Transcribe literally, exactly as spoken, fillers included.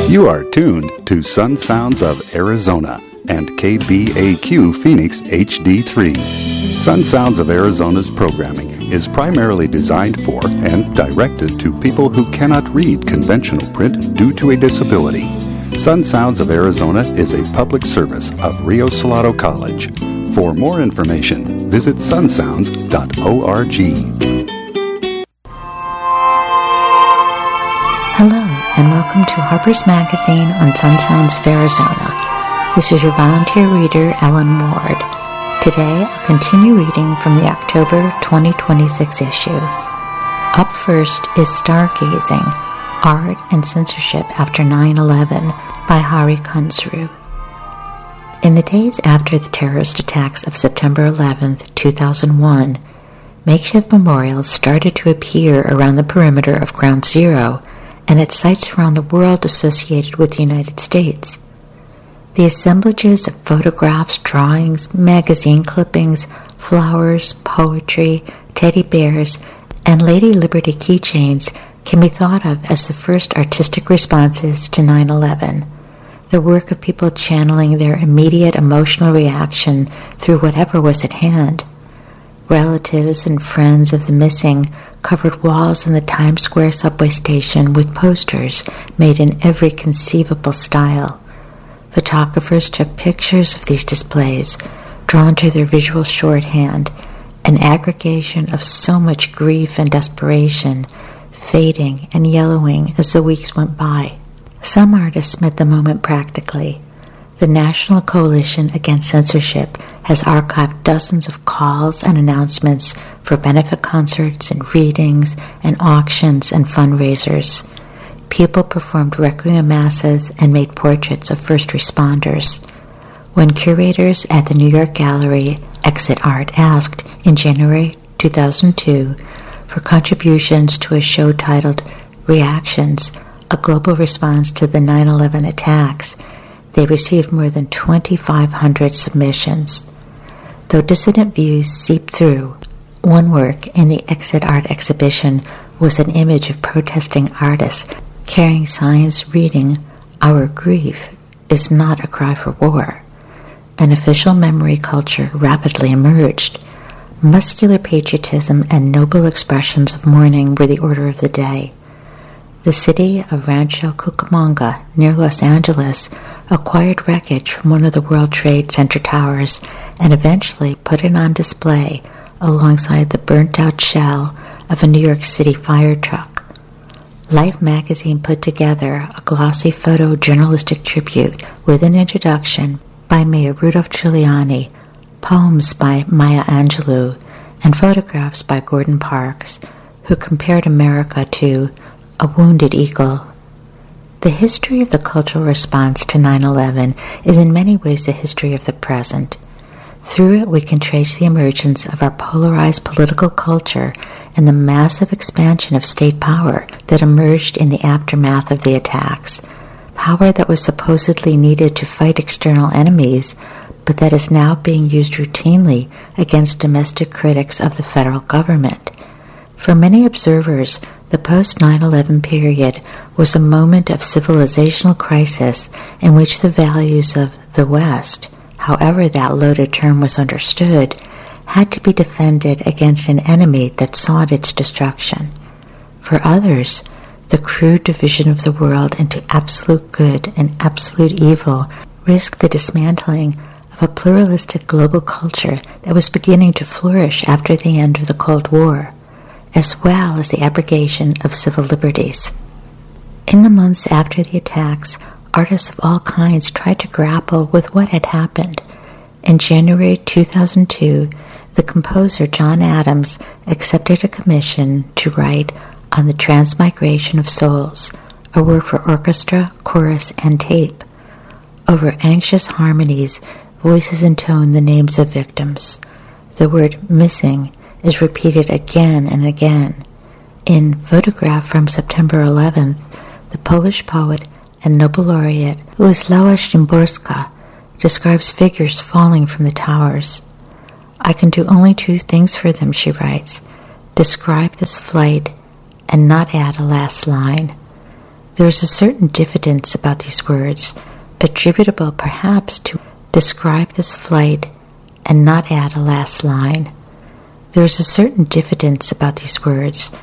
You are tuned to Sun Sounds of Arizona and K B A Q Phoenix H D three. Sun Sounds of Arizona's programming is primarily designed for and directed to people who cannot read conventional print due to a disability. Sun Sounds of Arizona is a public service of Rio Salado College. For more information, visit sun sounds dot org. Hello, and welcome to Harper's Magazine on Sun Sounds of Arizona. This is your volunteer reader, Ellen Ward. Today, I'll continue reading from the October twenty twenty-six issue. Up first is Stargazing, Art and Censorship After nine eleven by Hari Kunzru. In the days after the terrorist attacks of September eleventh, two thousand one, makeshift memorials started to appear around the perimeter of Ground Zero and at sites around the world associated with the United States. The assemblages of photographs, drawings, magazine clippings, flowers, poetry, teddy bears, and Lady Liberty keychains can be thought of as the first artistic responses to nine eleven, the work of people channeling their immediate emotional reaction through whatever was at hand. Relatives and friends of the missing covered walls in the Times Square subway station with posters made in every conceivable style. Photographers took pictures of these displays, drawn to their visual shorthand, an aggregation of so much grief and desperation, fading and yellowing as the weeks went by. Some artists met the moment practically. The National Coalition Against Censorship has archived dozens of calls and announcements for benefit concerts and readings and auctions and fundraisers. People performed requiem masses and made portraits of first responders. When curators at the New York gallery Exit Art asked in January two thousand two for contributions to a show titled Reactions, a global response to the nine eleven attacks, they received more than twenty-five hundred submissions. Though dissident views seeped through, one work in the Exit Art exhibition was an image of protesting artists carrying signs reading, "Our grief is not a cry for war." An official memory culture rapidly emerged. Muscular patriotism and noble expressions of mourning were the order of the day. The city of Rancho Cucamonga, near Los Angeles, acquired wreckage from one of the World Trade Center towers and eventually put it on display alongside the burnt-out shell of a New York City fire truck. Life magazine put together a glossy photojournalistic tribute with an introduction by Mayor Rudolph Giuliani, poems by Maya Angelou, and photographs by Gordon Parks, who compared America to a wounded eagle. The history of the cultural response to nine eleven is in many ways the history of the present. Through it, we can trace the emergence of our polarized political culture and the massive expansion of state power that emerged in the aftermath of the attacks. Power that was supposedly needed to fight external enemies, but that is now being used routinely against domestic critics of the federal government. For many observers, the post nine eleven period was a moment of civilizational crisis in which the values of the West, however that loaded term was understood, had to be defended against an enemy that sought its destruction. For others, the crude division of the world into absolute good and absolute evil risked the dismantling of a pluralistic global culture that was beginning to flourish after the end of the Cold War, as well as the abrogation of civil liberties. In the months after the attacks, artists of all kinds tried to grapple with what had happened. In January two thousand two, the composer John Adams accepted a commission to write on the Transmigration of Souls, a work for orchestra, chorus, and tape. Over anxious harmonies, voices intone the names of victims. The word missing is repeated again and again. In Photograph from September eleventh, the Polish poet and Nobel laureate Wisława Szymborska describes figures falling from the towers. "I can do only two things for them," she writes, "describe this flight and not add a last line. There is a certain diffidence about these words, attributable perhaps to describe this flight and not add a last line. There is a certain diffidence about these words,